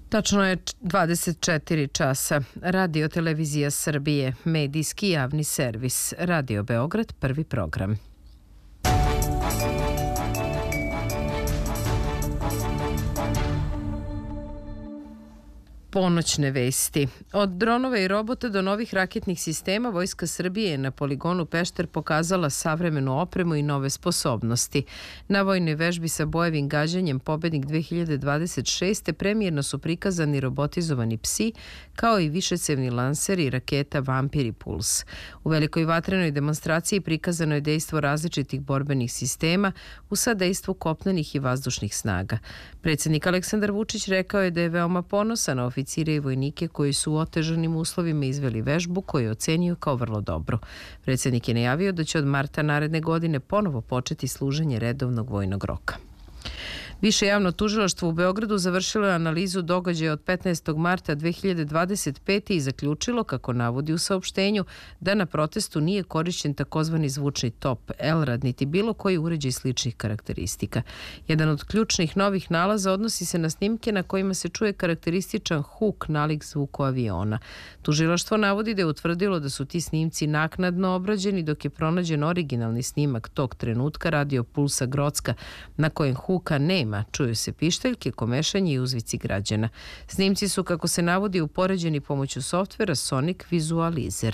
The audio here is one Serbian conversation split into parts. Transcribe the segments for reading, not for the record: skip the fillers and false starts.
Tačno je 24 časa. Radio Televizija Srbije, medijski javni servis. Radio Beograd, prvi program. Ponoćne vesti. Od dronova i robota do novih raketnih sistema Vojska Srbije je na poligonu Pešter pokazala savremenu opremu i nove sposobnosti. Na vojnoj vežbi sa bojevim gađanjem Pobednik 2026. premijerno su prikazani robotizovani psi, kao i višecevni lanseri i raketa Vampir i Puls. U velikoj vatrenoj demonstraciji prikazano je dejstvo različitih borbenih sistema u sadejstvu kopnenih i vazdušnih snaga. Predsjednik Aleksandar Vučić rekao je da je veoma ponosan na oficire i vojnike koji su u otežanim uslovima izveli vežbu koju je ocenio kao vrlo dobro. Predsjednik je najavio da će od marta naredne godine ponovo početi služenje redovnog vojnog roka. Više javno tužilaštvo u Beogradu završilo je analizu događaja od 15. marta 2025. i zaključilo, kako navodi u saopštenju, da na protestu nije korišćen takozvani zvučni top, LRAD, niti bilo koji uređaj sličnih karakteristika. Jedan od ključnih novih nalaza odnosi se na snimke na kojima se čuje karakterističan huk nalik zvuku aviona. Tužilaštvo navodi da je utvrdilo da su ti snimci naknadno obrađeni, dok je pronađen originalni snimak tog trenutka radio Pulsa Grocka, na kojem huka nema. Čuju se pištaljke, komešanje i uzvici građana. Snimci su, kako se navodi, upoređeni pomoću softvera Sonic Visualizer.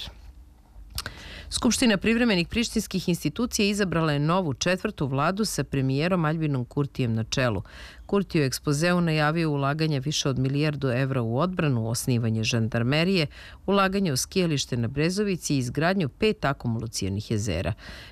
Skupština privremenih prištinskih institucija izabrala je novu četvrtu vladu sa premijerom Aljbinom Kurtijem na čelu. Kurti u ekspozeu najavio ulaganje više od milijardu evra u odbranu, osnivanje žandarmerije, ulaganje u skijalište na Brezovici i izgradnju 5 akumulacionih jezera.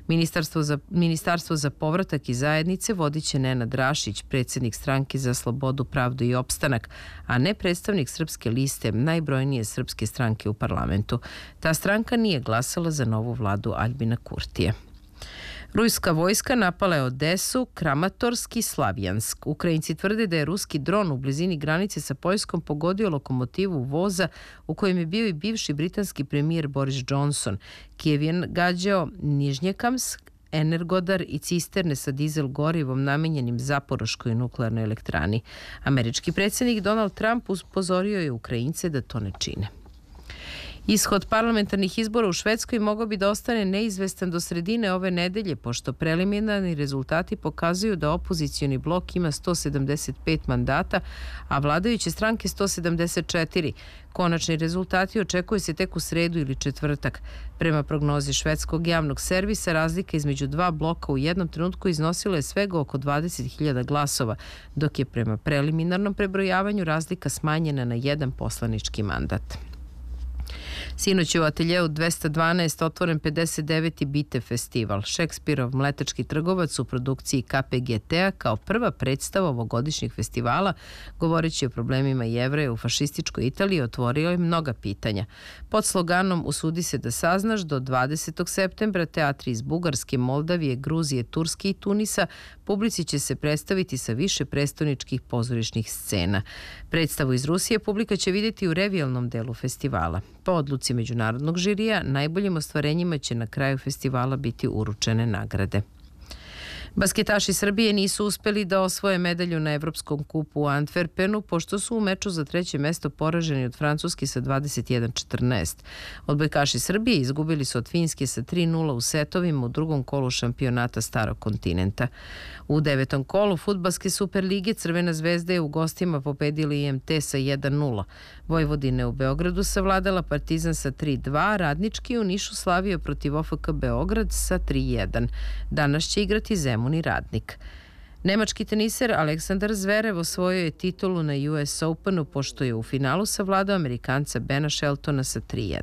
Ministarstvo za povratak i zajednice vodit će Nenad Rašić, predsjednik Stranke za slobodu, pravdu i opstanak, a ne predstavnik Srpske liste, najbrojnije srpske stranke u parlamentu. Ta stranka nije glasala za novu vladu Aljbina Kurtija. Ruska vojska napala je Odesu, Kramatorsk i Slavjansk. Ukrajinci tvrde da je ruski dron u blizini granice sa Poljskom pogodio lokomotivu voza u kojem je bio i bivši britanski premijer Boris Johnson. Kijev je gađao Nižnjekamsk, Energodar i cisterne sa dizel gorivom namenjenim Zaporoškoj nuklearnoj elektrani. Američki predsjednik Donald Trump upozorio je Ukrajince da to ne čine. Ishod parlamentarnih izbora u Švedskoj mogao bi da ostane neizvestan do sredine ove nedelje, pošto preliminarni rezultati pokazuju da opozicioni blok ima 175 mandata, a vladajuće stranke 174. Konačni rezultati očekuju se tek u sredu ili četvrtak. Prema prognozi švedskog javnog servisa, razlika između dva bloka u jednom trenutku iznosila je svega oko 20.000 glasova, dok je prema preliminarnom prebrojavanju razlika smanjena na jedan poslanički mandat. Sinoć je u ateljeu 212 otvoren 59. Bite festival. Šekspirov Mletački trgovac u produkciji KPGT-a kao prva predstava ovogodišnjeg festivala, govoreći o problemima Jevreja u fašističkoj Italiji, otvorio je mnoga pitanja. Pod sloganom "Usudi se da saznaš" do 20. septembra teatri iz Bugarske, Moldavije, Gruzije, Turske i Tunisa publici će se predstaviti sa više prestoničkih pozorišnih scena. Predstavu iz Rusije publika će vidjeti u revijalnom delu festivala. Po odluci međunarodnog žirija, najboljim ostvarenjima će na kraju festivala biti uručene nagrade. Basketaši Srbije nisu uspeli da osvoje medalju na Evropskom kupu u Antwerpenu, pošto su u meču za treće mesto poraženi od Francuske sa 21-14. Odbojkaši Srbije izgubili su od Finske sa 3-0 u setovima u drugom kolu šampionata Starog kontinenta. U 9. kolu fudbalske Superlige Crvena zvezda je u gostima pobedila IMT sa 1-0. Vojvodina u Beogradu savladala Partizan sa 3-2, Radnički u Nišu slavio protiv OFK Beograd sa 3-1. Danas će igrati Zemun i Radnik. Nemački teniser Aleksandar Zverev osvojio je titulu na US Openu, pošto je u finalu savladao Amerikanca Bena Sheltona sa 3-1.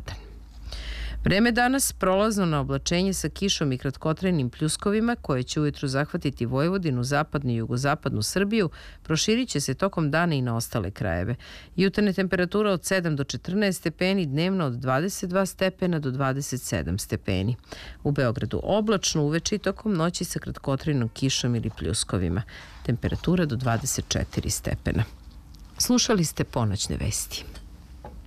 Vreme danas prolazno na oblačenje sa kišom i kratkotrajnim pljuskovima koje će ujutru zahvatiti Vojvodinu, zapadnu i jugozapadnu Srbiju, proširit će se tokom dana i na ostale krajeve. Jutarnje temperatura od 7 do 14 stepeni, dnevno od 22 stepena do 27 stepeni. U Beogradu oblačno, uveče i tokom noći sa kratkotrajnom kišom ili pljuskovima. Temperatura do 24 stepena. Slušali ste ponoćne vesti.